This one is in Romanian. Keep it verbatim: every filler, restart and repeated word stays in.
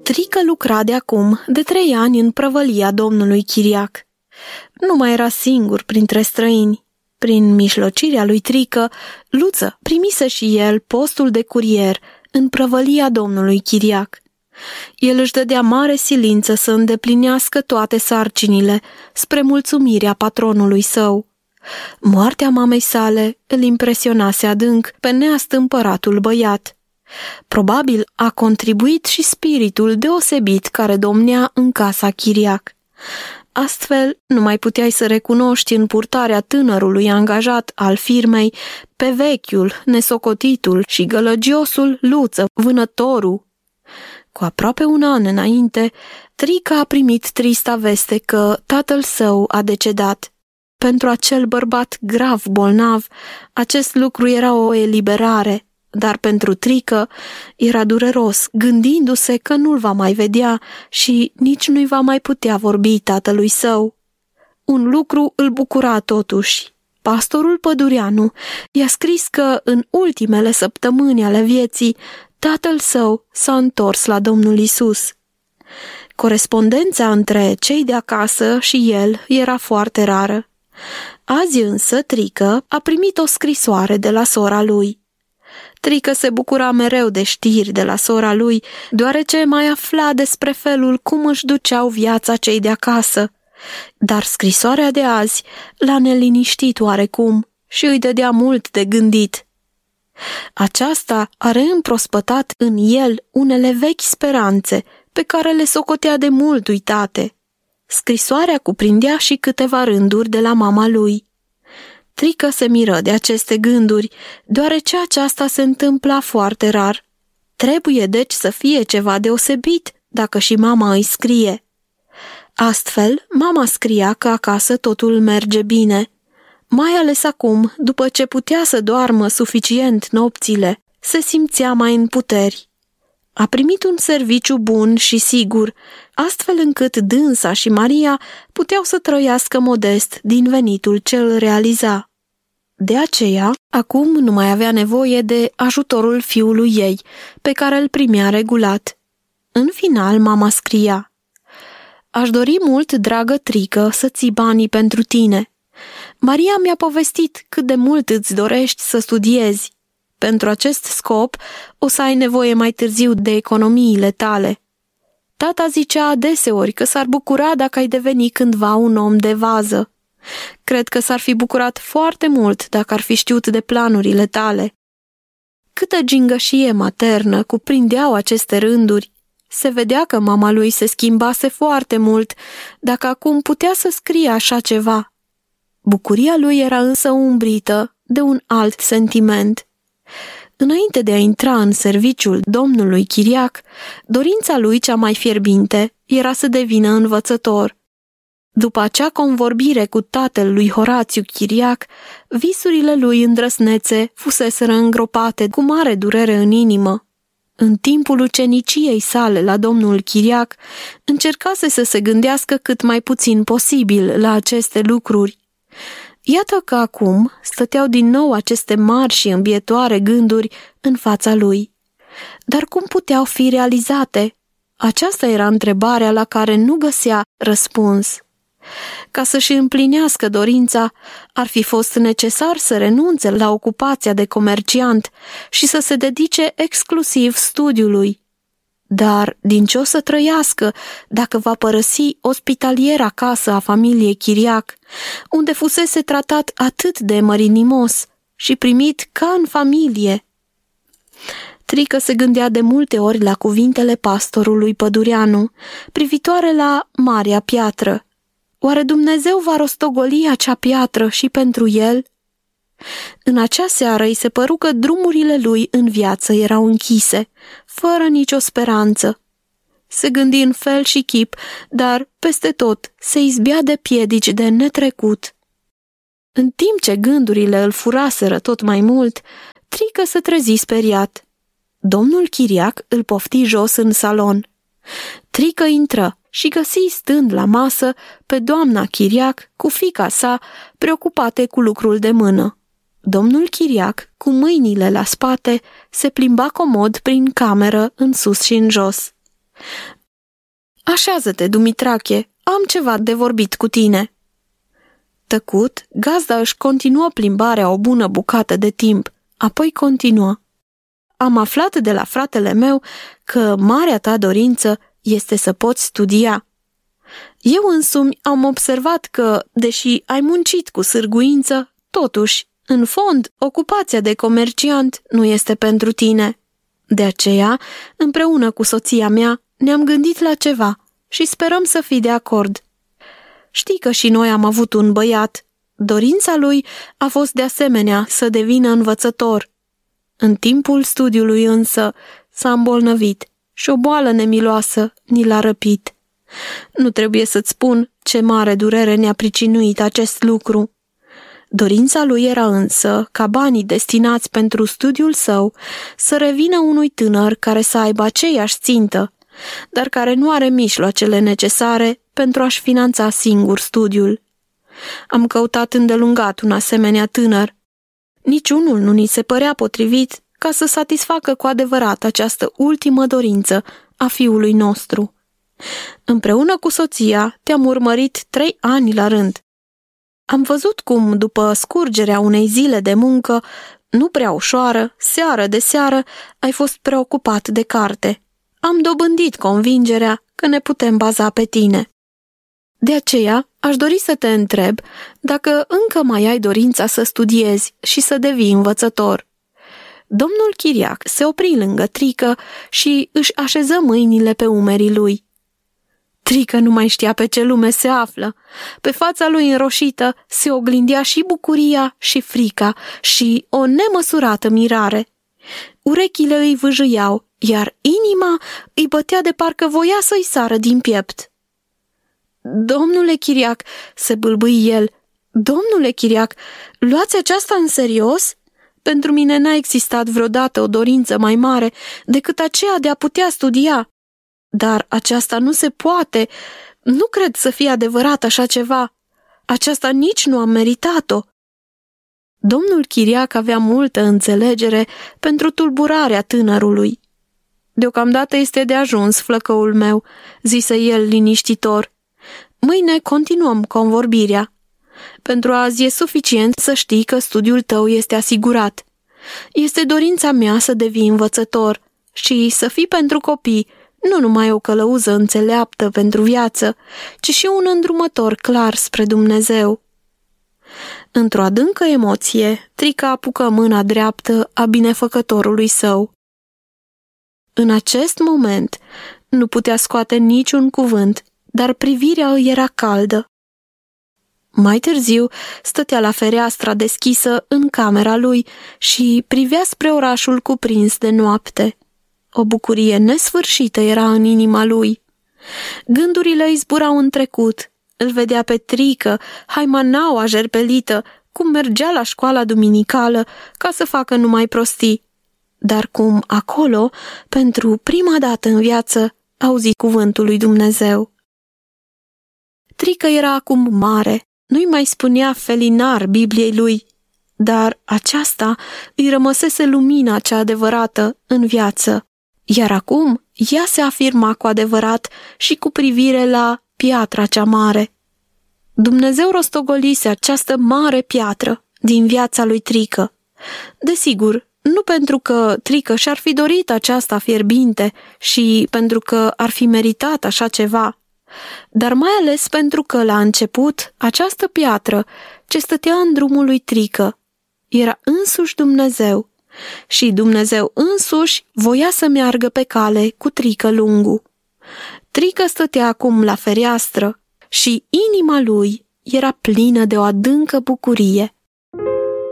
Trică lucra de acum de trei ani în prăvălia domnului Chiriac. Nu mai era singur printre străini. Prin mijlocirea lui Trică, Luță primise și el postul de curier în prăvălia domnului Chiriac. El își dădea mare silință să îndeplinească toate sarcinile, spre mulțumirea patronului său. Moartea mamei sale îl impresionase adânc pe neastâmpăratul băiat. Probabil a contribuit și spiritul deosebit care domnea în casa Chiriac. Astfel, nu mai puteai să recunoști în purtarea tânărului angajat al firmei pe vechiul, nesocotitul și gălăgiosul Luță, vânătorul. Cu aproape un an înainte, Trică a primit trista veste că tatăl său a decedat. Pentru acel bărbat grav bolnav, acest lucru era o eliberare, dar pentru Trică era dureros, gândindu-se că nu-l va mai vedea și nici nu-i va mai putea vorbi tatălui său. Un lucru îl bucura totuși. Pastorul Pădureanu i-a scris că în ultimele săptămâni ale vieții tatăl său s-a întors la Domnul Isus. Corespondența între cei de acasă și el era foarte rară. Azi însă Trică a primit o scrisoare de la sora lui. Trică se bucura mereu de știri de la sora lui, deoarece mai afla despre felul cum își duceau viața cei de acasă. Dar scrisoarea de azi l-a neliniștit oarecum și îi dădea mult de gândit. Aceasta a reîmprospătat în el unele vechi speranțe pe care le socotea de mult uitate. Scrisoarea cuprindea și câteva rânduri de la mama lui. Trică se miră de aceste gânduri, deoarece aceasta se întâmpla foarte rar. Trebuie deci să fie ceva deosebit dacă și mama îi scrie. Astfel, mama scria că acasă totul merge bine, mai ales acum, după ce putea să doarmă suficient nopțile, se simțea mai în puteri. A primit un serviciu bun și sigur, astfel încât dânsa și Maria puteau să trăiască modest din venitul ce îl realiza. De aceea, acum nu mai avea nevoie de ajutorul fiului ei, pe care îl primea regulat. În final, mama scria: „Aș dori mult, dragă Trică, să ții banii pentru tine. Maria mi-a povestit cât de mult îți dorești să studiezi. Pentru acest scop o să ai nevoie mai târziu de economiile tale. Tata zicea adeseori că s-ar bucura dacă ai deveni cândva un om de vază. Cred că s-ar fi bucurat foarte mult dacă ar fi știut de planurile tale.” Câtă gingășie maternă cuprindeau aceste rânduri! Se vedea că mama lui se schimbase foarte mult, dacă acum putea să scrie așa ceva. Bucuria lui era însă umbrită de un alt sentiment. Înainte de a intra în serviciul domnului Chiriac, dorința lui cea mai fierbinte era să devină învățător. După acea convorbire cu tatăl lui Horațiu Chiriac, visurile lui îndrăsnețe fuseseră îngropate cu mare durere în inimă. În timpul uceniciei sale la domnul Chiriac, încercase să se gândească cât mai puțin posibil la aceste lucruri. Iată că acum stăteau din nou aceste mari și îmbietoare gânduri în fața lui. Dar cum puteau fi realizate? Aceasta era întrebarea la care nu găsea răspuns. Ca să-și împlinească dorința, ar fi fost necesar să renunțe la ocupația de comerciant și să se dedice exclusiv studiului. Dar din ce o să trăiască dacă va părăsi ospitaliera casă a familiei Chiriac, unde fusese tratat atât de mărinimos și primit ca în familie? Trică se gândea de multe ori la cuvintele pastorului Pădureanu, privitoare la Marea Piatră. Oare Dumnezeu va rostogoli acea piatră și pentru el? În acea seară îi se păru că drumurile lui în viață erau închise, fără nicio speranță. Se gândi în fel și chip, dar peste tot se izbea de piedici de netrecut. În timp ce gândurile îl furaseră tot mai mult, Trică se trezi speriat. Domnul Chiriac îl pofti jos în salon. Trică intră și găsi stând la masă pe doamna Chiriac cu fiica sa, preocupate cu lucrul de mână. Domnul Chiriac, cu mâinile la spate, se plimba comod prin cameră în sus și în jos. Așează-te, Dumitrache, am ceva de vorbit cu tine. Tăcut, gazda își continuă plimbarea o bună bucată de timp, apoi continuă. Am aflat de la fratele meu că marea ta dorință este să poți studia. Eu însumi am observat că, deși ai muncit cu sârguință, totuși, în fond, ocupația de comerciant nu este pentru tine. De aceea, împreună cu soția mea, ne-am gândit la ceva și sperăm să fii de acord. Știi că și noi am avut un băiat. Dorința lui a fost de asemenea să devină învățător. În timpul studiului însă s-a îmbolnăvit și o boală nemiloasă ni l-a răpit. Nu trebuie să-ți spun ce mare durere ne-a pricinuit acest lucru. Dorința lui era însă ca banii destinați pentru studiul său să revină unui tânăr care să aibă aceeași țintă, dar care nu are mijloacele necesare pentru a-și finanța singur studiul. Am căutat îndelungat un asemenea tânăr. Niciunul nu ni se părea potrivit ca să satisfacă cu adevărat această ultimă dorință a fiului nostru. Împreună cu soția te-am urmărit trei ani la rând. Am văzut cum, după scurgerea unei zile de muncă, nu prea ușoară, seară de seară, ai fost preocupat de carte. Am dobândit convingerea că ne putem baza pe tine. De aceea, aș dori să te întreb dacă încă mai ai dorința să studiezi și să devii învățător. Domnul Chiriac se opri lângă Trică și își așeză mâinile pe umerii lui. Trică nu mai știa pe ce lume se află. Pe fața lui înroșită se oglindea și bucuria și frica și o nemăsurată mirare. Urechile îi vâjâiau, iar inima îi bătea de parcă voia să-i sară din piept. Domnule Chiriac, se bâlbâi el, domnule Chiriac, luați aceasta în serios? Pentru mine n-a existat vreodată o dorință mai mare decât aceea de a putea studia. Dar aceasta nu se poate. Nu cred să fie adevărat așa ceva. Aceasta nici nu am meritat-o. Domnul Chiriac avea multă înțelegere pentru tulburarea tânărului. Deocamdată este de ajuns, flăcăul meu, zise el liniștitor. Mâine continuăm convorbirea. Pentru azi e suficient să știi că studiul tău este asigurat. Este dorința mea să devii învățător și să fii pentru copii nu numai o călăuză înțeleaptă pentru viață, ci și un îndrumător clar spre Dumnezeu. Într-o adâncă emoție, Trică apucă mâna dreaptă a binefăcătorului său. În acest moment nu putea scoate niciun cuvânt, dar privirea îi era caldă. Mai târziu stătea la fereastra deschisă în camera lui și privea spre orașul cuprins de noapte. O bucurie nesfârșită era în inima lui. Gândurile îi zburau în trecut. Îl vedea pe Trică, haimanaua jerpelită, cum mergea la școala duminicală ca să facă numai prostii. Dar cum acolo, pentru prima dată în viață, auzi cuvântul lui Dumnezeu. Trică era acum mare, nu-i mai spunea felinar Bibliei lui, dar aceasta îi rămăsese lumina cea adevărată în viață. Iar acum ea se afirma cu adevărat și cu privire la piatra cea mare. Dumnezeu rostogolise această mare piatră din viața lui Trică. Desigur, nu pentru că Trică și-ar fi dorit aceasta fierbinte și pentru că ar fi meritat așa ceva, dar mai ales pentru că, la început, această piatră ce stătea în drumul lui Trică era însuși Dumnezeu și Dumnezeu însuși voia să meargă pe cale cu Trică Lungu. Trică stătea acum la fereastră și inima lui era plină de o adâncă bucurie.